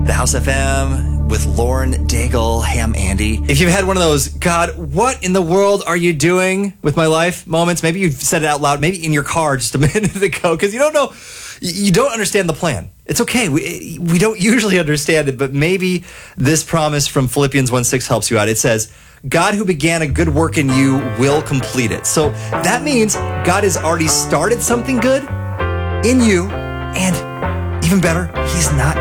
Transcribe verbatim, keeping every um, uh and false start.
The House F M with Lauren Daigle. Hey, I'm Andy. If you've had one of those, God, what in the world are you doing with my life moments, maybe you've said it out loud, maybe in your car just a minute ago, because you don't know, you don't understand the plan. It's okay. We, we don't usually understand it, but maybe this promise from Philippians one six helps you out. It says, God who began a good work in you will complete it. So that means God has already started something good in you, and even better, he's not